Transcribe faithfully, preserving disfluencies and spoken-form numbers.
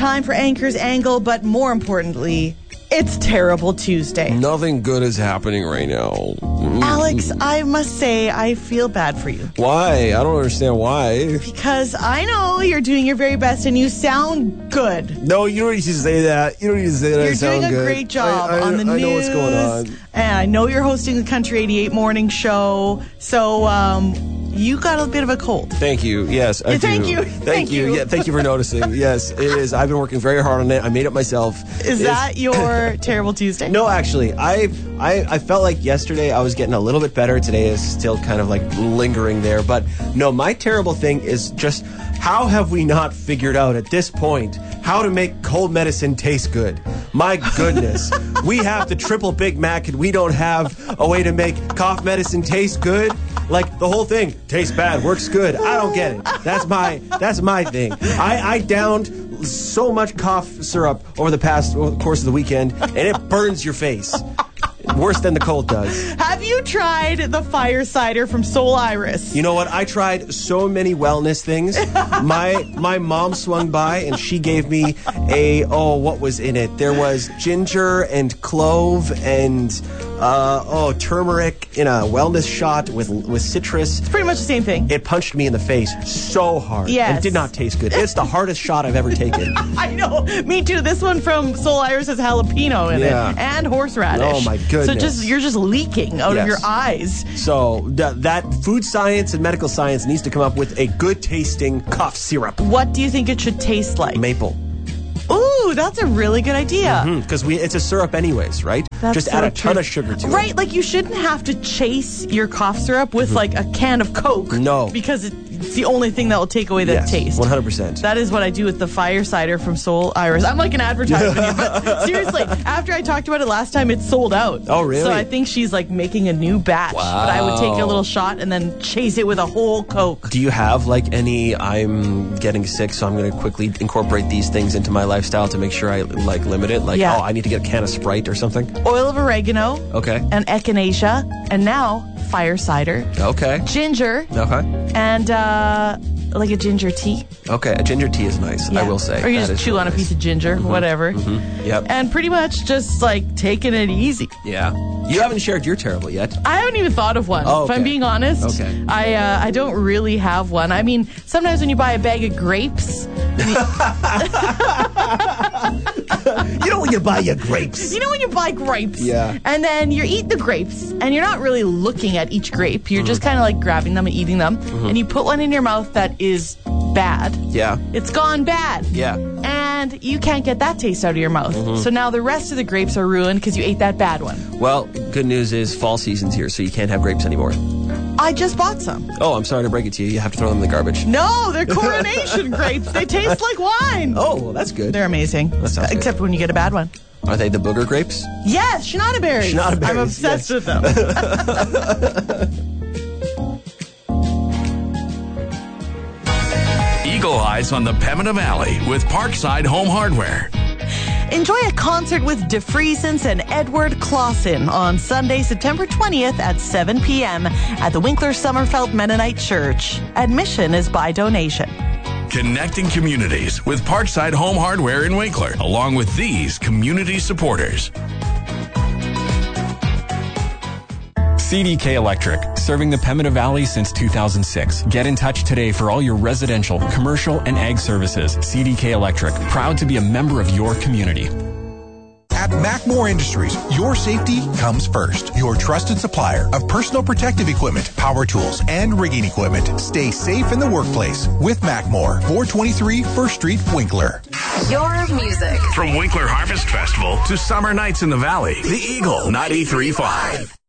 time for Anchor's Angle, but more importantly, it's Terrible Tuesday. Nothing good is happening right now. Alex, I must say, I feel bad for you. Why? I don't understand why. Because I know you're doing your very best and you sound good. No, you don't need to say that. You don't need to say that. You're I sound doing a good. great job I, I, on the I news. know what's going on. And I know you're hosting the Country eighty-eight morning show. So, um... you got a bit of a cold. Thank you. Yes, I yeah, thank do. you. Thank, thank you. you. Yeah, thank you for noticing. Yes, it is. I've been working very hard on it. I made it myself. Is it's, that your Terrible Tuesday? No, actually, I, I I felt like yesterday I was getting a little bit better. Today is still kind of like lingering there. But no, my terrible thing is just how have we not figured out at this point how to make cold medicine taste good? My goodness. We have the triple Big Mac and we don't have a way to make cough medicine taste good? Like the whole thing tastes bad, works good. I don't get it. That's my that's my thing. I, I downed so much cough syrup over the past over the course of the weekend, and it burns your face. Worse than the cold does. Have you tried the fire cider from Soul Iris? You know what? I tried so many wellness things. My my mom swung by and she gave me a, oh, what was in it? There was ginger and clove and, uh, oh, turmeric in a wellness shot with with citrus. It's pretty much the same thing. It punched me in the face so hard. Yes. And did not taste good. It's the hardest shot I've ever taken. I know. Me too. This one from Soul Iris has jalapeno in Yeah. it and horseradish. Oh, my goodness. So just you're just leaking out Yes. of your eyes. So th- that food science and medical science needs to come up with a good tasting cough syrup. What do you think it should taste like? Maple. Ooh, that's a really good idea. Because we it's a syrup anyways, right? That's Just so add a true. ton of sugar to it. Right, like you shouldn't have to chase your cough syrup with like a can of Coke. No. Because it's the only thing that will take away the Yes, taste. one hundred percent. That is what I do with the fire cider from Soul Iris. I'm like an advertisement here, but seriously, after I talked about it last time, it's sold out. Oh, really? So I think she's like making a new batch. Wow. But I would take a little shot and then chase it with a whole Coke. Do you have like any, I'm getting sick, so I'm going to quickly incorporate these things into my lifestyle to make sure I like limit it? Like, Yeah. oh, I need to get a can of Sprite or something? Oil of oregano. Okay. And echinacea. And now fire cider. Okay. Ginger. Okay. And uh, like a ginger tea. Okay. A ginger tea is nice, I Yeah. will say. Or you That just is chew really on a nice. piece of ginger, whatever. Mm-hmm. Yep. And pretty much just like taking it easy. Yeah. You haven't shared your terrible yet. I haven't even thought of one. Oh, If I'm okay. being honest, Okay. I uh, I don't really have one. I mean, sometimes when you buy a bag of grapes, You know when you buy your grapes. you know when you buy grapes, Yeah. and then you eat the grapes, and you're not really looking at each grape. You're just kind of like grabbing them and eating them, and you put one in your mouth that is bad. Yeah. It's gone bad. Yeah. And you can't get that taste out of your mouth. So now the rest of the grapes are ruined because you ate that bad one. Well, good news is fall season's here, so you can't have grapes anymore. I just bought some. Oh, I'm sorry to break it to you. You have to throw them in the garbage. No, they're coronation grapes. They taste like wine. Oh, well, that's good. They're amazing. sounds good. Except when you get a bad one. Are they the booger grapes? Yes, Shinada berries. Shinada berries, I'm obsessed yes. with them. Eagle Eyes on the Pembina Valley with Parkside Home Hardware. Enjoy a concert with DeFriesens and Edward Clausen on Sunday, September twentieth at seven p.m. at the Winkler Summerfeld Mennonite Church. Admission is by donation. Connecting communities with Parkside Home Hardware in Winkler, along with these community supporters. C D K Electric, serving the Pembina Valley since two thousand six. Get in touch today for all your residential, commercial, and ag services. C D K Electric, proud to be a member of your community. At Macmore Industries, your safety comes first. Your trusted supplier of personal protective equipment, power tools, and rigging equipment. Stay safe in the workplace with Macmore. four twenty-three First Street, Winkler. Your music. From Winkler Harvest Festival to summer nights in the valley, the Eagle ninety-three point five.